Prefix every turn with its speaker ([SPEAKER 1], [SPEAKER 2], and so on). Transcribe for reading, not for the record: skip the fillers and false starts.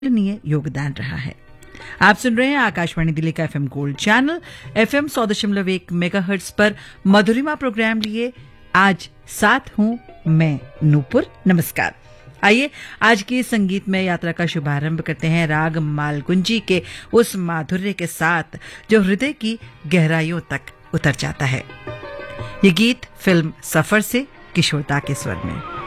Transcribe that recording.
[SPEAKER 1] योगदान रहा है। आप सुन रहे हैं आकाशवाणी दिल्ली का FM gold channel FM 100.1 megahertz पर मधुरिमा प्रोग्राम लिए आज साथ हूं मैं नूपुर। नमस्कार। आइए आज की संगीतमय यात्रा का शुभारंभ करते हैं राग मालगुंजी के उस माधुर्य के साथ जो हृदय की गहराइयों तक उतर जाता है। ये गीत फिल्म सफर से किशोर दा के स्वर में।